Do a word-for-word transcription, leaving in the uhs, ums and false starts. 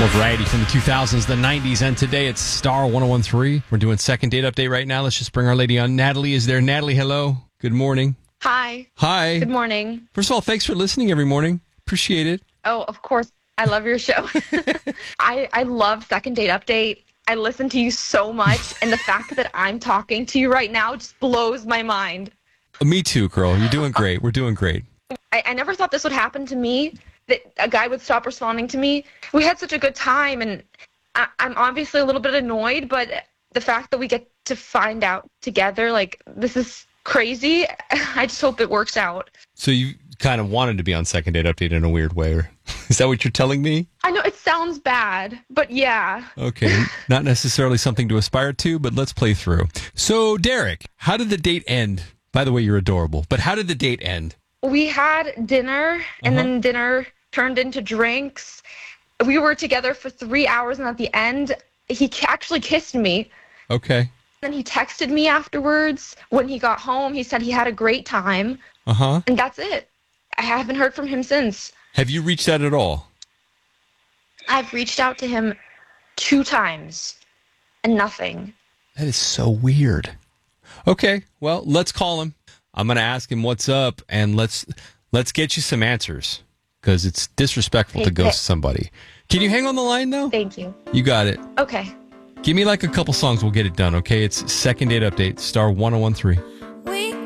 More variety from the two thousands, the nineties, and today it's Star one oh one three. We're doing second date update right now. Let's just bring our lady on. Natalie is there. Natalie, hello. Good morning. Hi. Hi. Good morning. First of all, thanks for listening every morning. Appreciate it. Oh, of course. I love your show. I, I love Second Date Update. I listen to you so much, and the fact that I'm talking to you right now just blows my mind. Me too, girl. You're doing great. We're doing great. I, I never thought this would happen to me, that a guy would stop responding to me. We had such a good time, and I, I'm obviously a little bit annoyed, but the fact that we get to find out together, like, this is crazy. I just hope it works out. So you kind of wanted to be on Second Date Update in a weird way, or is that what you're telling me? I know it sounds bad, but yeah. Okay, not necessarily something to aspire to, but let's play through. So, Derek, how did the date end? By the way, you're adorable, but how did the date end? We had dinner, and Uh-huh. then dinner turned into drinks. We were together for three hours, and at the end, he ca- actually kissed me. Okay. Then he texted me afterwards. When he got home, he said he had a great time, Uh-huh. and that's it. I haven't heard from him since. Have you reached out at all? I've reached out to him two times, and nothing. That is so weird. Okay, well, let's call him. I'm going to ask him what's up, and let's let's get you some answers, because it's disrespectful to Okay, ghost th- somebody. Can you hang on the line, though? Thank you. You got it. Okay. Give me like a couple songs, we'll get it done, okay? It's Second Date Update, Star one oh one three.